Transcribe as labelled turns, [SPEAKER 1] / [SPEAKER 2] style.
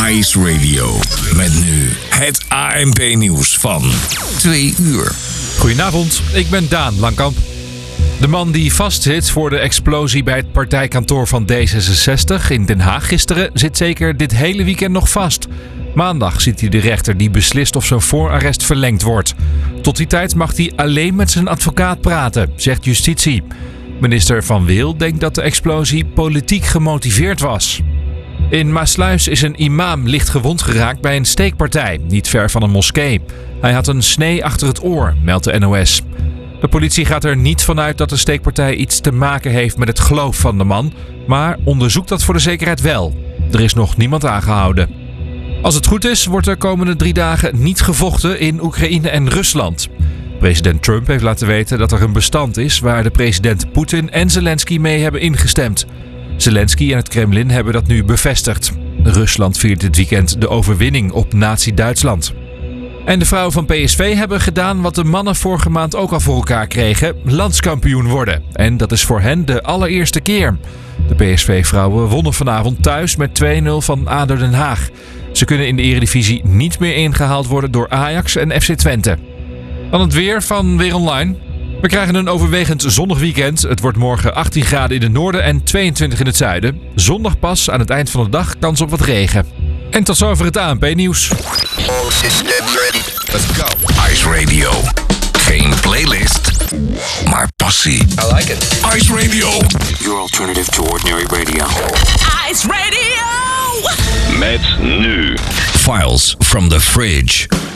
[SPEAKER 1] Ice Radio. Met nu het ANP-nieuws van 2 uur.
[SPEAKER 2] Goedenavond, ik ben Daan Langkamp. De man die vastzit voor de explosie bij het partijkantoor van D66 in Den Haag gisteren zit zeker dit hele weekend nog vast. Maandag ziet hij de rechter die beslist of zijn voorarrest verlengd wordt. Tot die tijd mag hij alleen met zijn advocaat praten, zegt justitie. Minister Van Wil denkt dat de explosie politiek gemotiveerd was. In Maasluis is een imam licht gewond geraakt bij een steekpartij, niet ver van een moskee. Hij had een snee achter het oor, meldt de NOS. De politie gaat er niet vanuit dat de steekpartij iets te maken heeft met het geloof van de man, maar onderzoekt dat voor de zekerheid wel. Er is nog niemand aangehouden. Als het goed is, wordt er komende 3 dagen niet gevochten in Oekraïne en Rusland. President Trump heeft laten weten dat er een bestand is waar de president Poetin en Zelensky mee hebben ingestemd. Zelensky en het Kremlin hebben dat nu bevestigd. Rusland viert dit weekend de overwinning op Nazi-Duitsland. En de vrouwen van PSV hebben gedaan wat de mannen vorige maand ook al voor elkaar kregen: landskampioen worden. En dat is voor hen de allereerste keer. De PSV-vrouwen wonnen vanavond thuis met 2-0 van ADO Den Haag. Ze kunnen in de Eredivisie niet meer ingehaald worden door Ajax en FC Twente. Dan het weer van Weer Online. We krijgen een overwegend zonnig weekend. Het wordt morgen 18 graden in het noorden en 22 in het zuiden. Zondag pas aan het eind van de dag kans op wat regen. En tot zover het ANP-nieuws.
[SPEAKER 1] Let's go. Ice Radio. Geen playlist, maar passie.
[SPEAKER 3] I like it.
[SPEAKER 1] Ice Radio.
[SPEAKER 4] Your alternative to ordinary radio.
[SPEAKER 5] Ice Radio!
[SPEAKER 6] Met nu
[SPEAKER 1] Files from the Fridge.